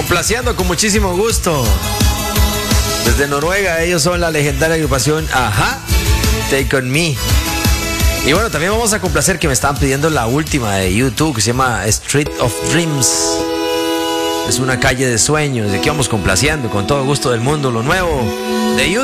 Complaciendo con muchísimo gusto. Desde Noruega, ellos son la legendaria agrupación Ajá, Take On Me. Y bueno, también vamos a complacer que me estaban pidiendo la última de YouTube, que se llama Street of Dreams. Es una calle de sueños. De aquí vamos complaciendo con todo gusto del mundo lo nuevo de YouTube.